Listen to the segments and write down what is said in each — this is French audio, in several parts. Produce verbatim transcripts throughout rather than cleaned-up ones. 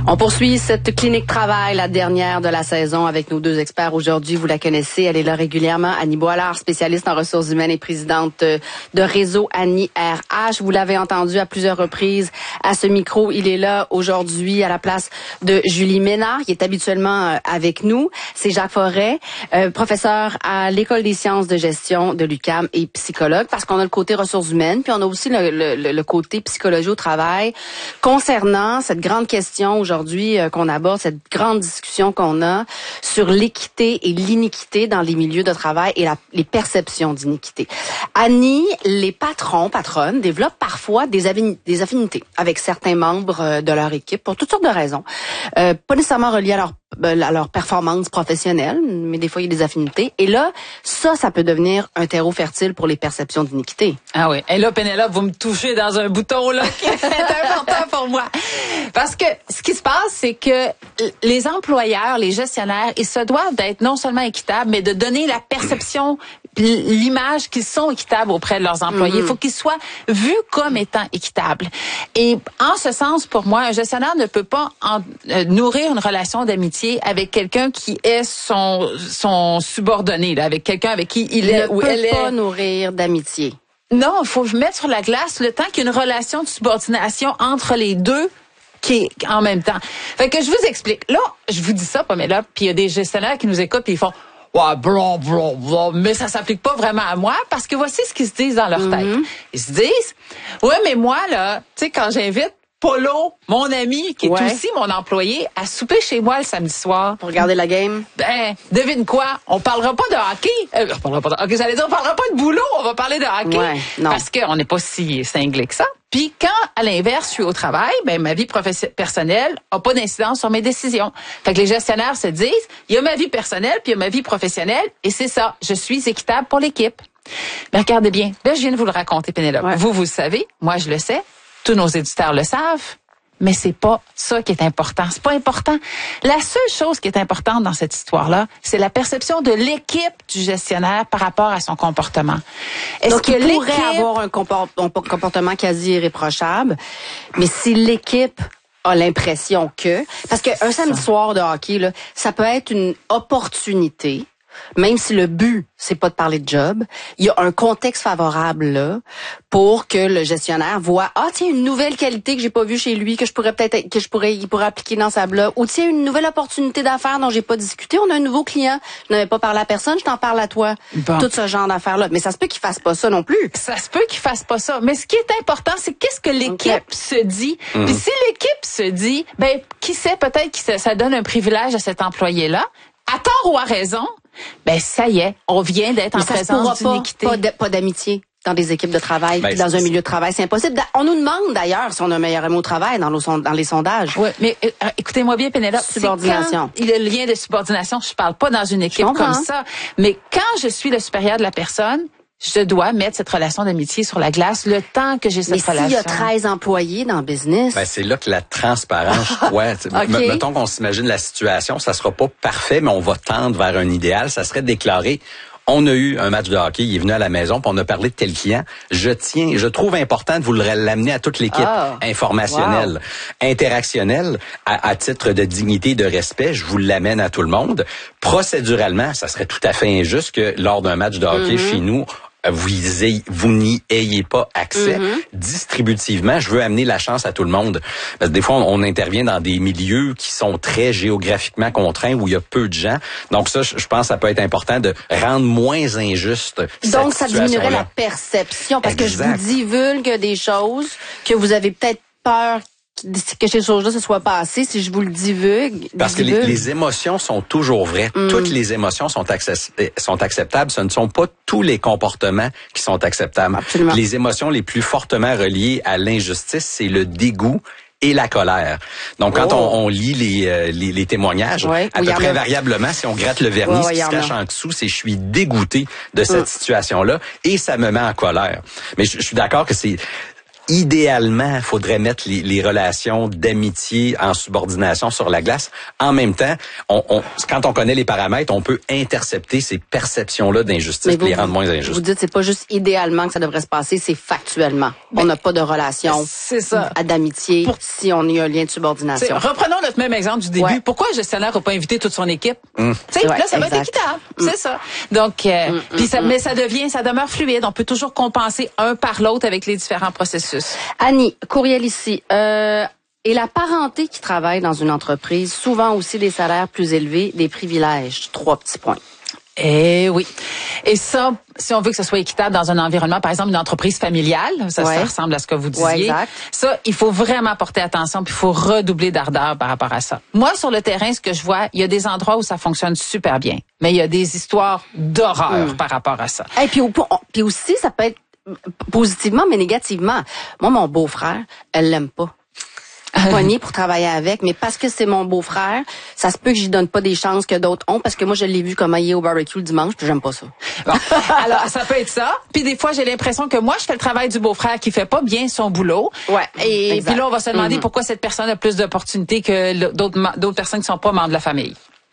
On poursuit cette clinique travail, la dernière de la saison, avec nos deux experts aujourd'hui. Vous la connaissez, elle est là régulièrement. Annie Boilard, spécialiste en ressources humaines et présidente de Réseau Annie R H. Vous l'avez entendu à plusieurs reprises à ce micro. Il est là aujourd'hui à la place de Julie Ménard, qui est habituellement avec nous. C'est Jacques Forêt, euh, professeur à l'École des sciences de gestion de l'U Q A M et psychologue, parce qu'on a le côté ressources humaines, puis on a aussi le, le, le côté psychologie au travail concernant cette grande question aujourd'hui aujourd'hui euh, qu'on aborde, cette grande discussion qu'on a sur l'équité et l'iniquité dans les milieux de travail et la, les perceptions d'iniquité. Annie, les patrons, patronnes développent parfois des, avini- des affinités avec certains membres euh, de leur équipe pour toutes sortes de raisons. Euh, pas nécessairement reliées à leur à leur performance professionnelle, mais des fois, il y a des affinités. Et là, ça, ça peut devenir un terreau fertile pour les perceptions d'iniquité. Ah oui. Et là, Pénélope, vous me touchez dans un bouton, là, qui est important pour moi. Parce que ce qui se passe, c'est que les employeurs, les gestionnaires, ils se doivent d'être non seulement équitables, mais de donner la perception, l'image qu'ils sont équitables auprès de leurs employés. Il mm-hmm. faut qu'ils soient vus comme étant équitables. Et en ce sens, pour moi, un gestionnaire ne peut pas en, euh, nourrir une relation d'amitié avec quelqu'un qui est son son subordonné, là, avec quelqu'un avec qui il, il est ou elle est. Ne peut pas nourrir d'amitié. Non, il faut mettre sur la glace le temps qu'il y a une relation de subordination entre les deux qui est en même temps. Fait que je vous explique. Là, je vous dis ça, Pamela, puis il y a des gestionnaires qui nous écoutent puis ils font ouais, blah, blah, blah, mais ça s'applique pas vraiment à moi parce que voici ce qu'ils se disent dans leur mm-hmm. tête. Ils se disent ouais, mais moi là, tu sais quand j'invite Polo, mon ami, qui est ouais. aussi mon employé, à souper chez moi le samedi soir. Pour regarder la game. Ben, devine quoi? On parlera pas de hockey. Euh, on parlera pas de hockey. J'allais dire, on parlera pas de boulot. On va parler de hockey. Ouais, non. Parce qu'on n'est pas si cinglé que ça. Puis quand, à l'inverse, je suis au travail, ben ma vie professionnelle personnelle a pas d'incidence sur mes décisions. Fait que les gestionnaires se disent, il y a ma vie personnelle, puis il y a ma vie professionnelle, et c'est ça. Je suis équitable pour l'équipe. Mais regardez bien. Là, je viens de vous le raconter, Pénélope. Ouais. Vous, vous le savez. Moi, je le sais. Tous nos éditeurs le savent, mais c'est pas ça qui est important. C'est pas important. La seule chose qui est importante dans cette histoire-là, c'est la perception de l'équipe du gestionnaire par rapport à son comportement. Est-ce Donc, que il pourrait avoir un comportement quasi irréprochable, mais si l'équipe a l'impression que... Parce qu'un samedi soir de hockey, là, ça peut être une opportunité. Même si le but, c'est pas de parler de job, il y a un contexte favorable là pour que le gestionnaire voit ah tiens une nouvelle qualité que j'ai pas vue chez lui que je pourrais peut-être que je pourrais il pourrait appliquer dans sa blog ou tiens une nouvelle opportunité d'affaires dont j'ai pas discuté, on a un nouveau client, je n'avais pas parlé à personne, je t'en parle à toi. Bon. Tout ce genre d'affaires là, mais ça se peut qu'il fasse pas ça non plus. Ça se peut qu'il fasse pas ça, mais ce qui est important c'est qu'est-ce que l'équipe okay. se dit. Mmh. Puis si l'équipe se dit ben qui sait peut-être que ça, ça donne un privilège à cet employé là, à tort ou à raison. Ben ça y est, on vient d'être en présence d'iniquité. Pas, pas, pas d'amitié dans des équipes de travail, ben, dans un milieu de travail, c'est impossible. On nous demande d'ailleurs si on a un meilleur mot au travail dans, nos, dans les sondages. Oui, mais euh, écoutez-moi bien, Pénélope. Subordination. Il y a le lien de subordination. Je parle pas dans une équipe comme ça, mais quand je suis le supérieur de la personne, je dois mettre cette relation d'amitié sur la glace le temps que j'ai cette mais relation. Mais s'il y a treize employés dans le business... Ben, c'est là que la transparence... ouais, okay. Mettons qu'on s'imagine la situation, ça sera pas parfait, mais on va tendre vers un idéal. Ça serait déclaré... On a eu un match de hockey, il est venu à la maison, puis on a parlé de tel client. Je tiens, je trouve important de vous l'amener à toute l'équipe oh. informationnelle, wow. interactionnelle, à, à titre de dignité et de respect. Je vous l'amène à tout le monde. Procéduralement, ça serait tout à fait injuste que lors d'un match de hockey mm-hmm. chez nous, vous, ayez, vous n'y ayez pas accès. Mm-hmm. Distributivement, je veux amener la chance à tout le monde. Parce que des fois, on, on intervient dans des milieux qui sont très géographiquement contraints, où il y a peu de gens. Donc ça, je, je pense que ça peut être important de rendre moins injuste cette Donc, ça diminuerait la perception. Parce exact. que je vous divulgue des choses que vous avez peut-être peur que ces choses-là se soient passées, si je vous le divulgue. Parce que les, les émotions sont toujours vraies. Mm. Toutes les émotions sont, access, sont acceptables. Ce ne sont pas tous les comportements qui sont acceptables. Absolument. Les émotions les plus fortement reliées à l'injustice, c'est le dégoût et la colère. Donc, quand oh. on, on lit les, euh, les, les témoignages, ouais, à peu près variablement, si on gratte le vernis, ouais, ce qui se cache en dessous, c'est je suis dégoûté de cette mm. situation-là et ça me met en colère. Mais je, je suis d'accord que c'est... idéalement, il faudrait mettre les, les relations d'amitié en subordination sur la glace. En même temps, on, on, quand on connaît les paramètres, on peut intercepter ces perceptions-là d'injustice et les rendre moins injustes. Vous dites c'est pas juste idéalement que ça devrait se passer, c'est factuellement. Mais on n'a pas de relation d'amitié Pour... si on a un lien de subordination. Reprenons notre même exemple du début. Ouais. Pourquoi un gestionnaire n'a pas invité toute son équipe? Mm. Ouais, là, ça exact. va être équitable. Mm. C'est ça. Donc, euh, mm, puis ça, mm. mais ça devient, ça demeure fluide. On peut toujours compenser un par l'autre avec les différents processus. Annie, courriel ici. Euh, et la parenté qui travaille dans une entreprise, souvent aussi des salaires plus élevés, des privilèges. Trois petits points. Eh oui. Et ça, si on veut que ce soit équitable dans un environnement, par exemple, une entreprise familiale, ça, ouais. ça ressemble à ce que vous disiez. Ouais, exact. Ça, il faut vraiment porter attention, puis il faut redoubler d'ardeur par rapport à ça. Moi, sur le terrain, ce que je vois, il y a des endroits où ça fonctionne super bien, mais il y a des histoires d'horreur mm. par rapport à ça. Et puis, puis aussi, ça peut être positivement, mais négativement. Moi, mon beau-frère, elle l'aime pas. Poigné pour travailler avec, mais parce que c'est mon beau-frère, ça se peut que j'y donne pas des chances que d'autres ont, parce que moi, je l'ai vu comment il est au barbecue le dimanche, puis j'aime pas ça. Bon. Alors, ça peut être ça. Puis des fois, j'ai l'impression que moi, je fais le travail du beau-frère qui fait pas bien son boulot. Ouais. Et puis là, on va se demander mm-hmm. pourquoi cette personne a plus d'opportunités que d'autres, d'autres personnes qui sont pas membres de la famille.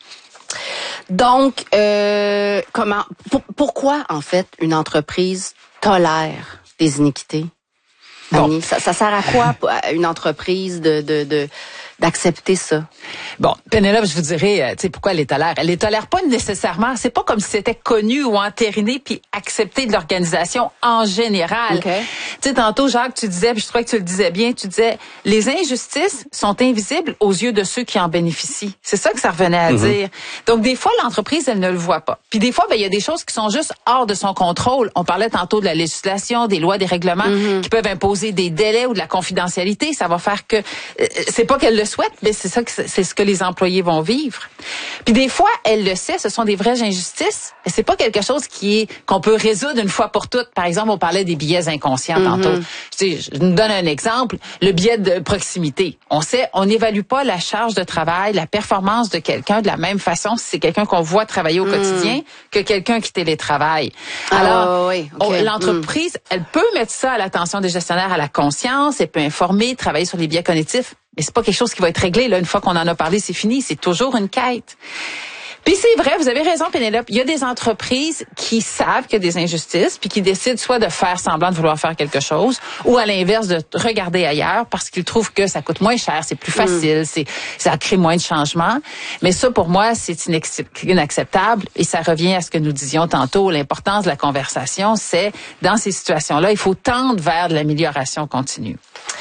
Donc, euh, comment, pour, pourquoi, en fait, une entreprise tolère des iniquités? Bon. Annie, ça, ça sert à quoi à une entreprise de, de, de d'accepter ça? Bon, Pénélope, je vous dirais, tu sais, pourquoi elle les tolère? Elle les tolère pas nécessairement. C'est pas comme si c'était connu ou entériné puis accepté de l'organisation en général. Okay. Tu sais, tantôt, Jacques, tu disais, puis je trouvais que tu le disais bien, tu disais, les injustices sont invisibles aux yeux de ceux qui en bénéficient. C'est ça que ça revenait à mm-hmm. dire. Donc, des fois, l'entreprise, elle ne le voit pas. Puis des fois, ben, il y a des choses qui sont juste hors de son contrôle. On parlait tantôt de la législation, des lois, des règlements mm-hmm. qui peuvent imposer des délais ou de la confidentialité. Ça va faire que, euh, c'est pas qu'elle le souhaite, mais c'est ça que c'est ce que les employés vont vivre. Puis des fois, elle le sait, ce sont des vraies injustices. Et c'est pas quelque chose qui est qu'on peut résoudre une fois pour toutes. Par exemple, on parlait des biais inconscients mm-hmm. tantôt. Je, je vous donne un exemple, le biais de proximité. On sait, on n'évalue pas la charge de travail, la performance de quelqu'un de la même façon si c'est quelqu'un qu'on voit travailler au mm. quotidien que quelqu'un qui télétravaille. Alors, ah, oui. okay. on, l'entreprise, mm. elle peut mettre ça à l'attention des gestionnaires, à la conscience, elle peut informer, travailler sur les biais cognitifs. Mais c'est pas quelque chose qui va être réglé là une fois qu'on en a parlé, c'est fini, c'est toujours une quête. Puis c'est vrai, vous avez raison Pénélope, il y a des entreprises qui savent qu'il y a des injustices puis qui décident soit de faire semblant de vouloir faire quelque chose ou à l'inverse de regarder ailleurs parce qu'ils trouvent que ça coûte moins cher, c'est plus facile, mm. c'est ça crée moins de changements. Mais ça pour moi, c'est inacceptable et ça revient à ce que nous disions tantôt, l'importance de la conversation, c'est dans ces situations-là, il faut tendre vers de l'amélioration continue.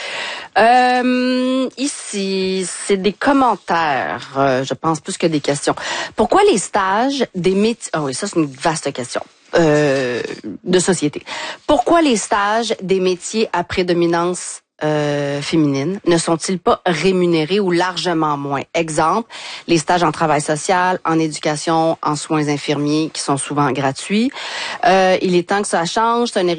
Euh, ici, c'est des commentaires, euh, je pense plus que des questions. Pourquoi les stages des métiers... Ah oui, ça c'est une vaste question. Euh, de société. Pourquoi les stages des métiers à prédominance euh, féminine ne sont-ils pas rémunérés ou largement moins? Exemple, les stages en travail social, en éducation, en soins infirmiers qui sont souvent gratuits. Euh, il est temps que ça change. C'est un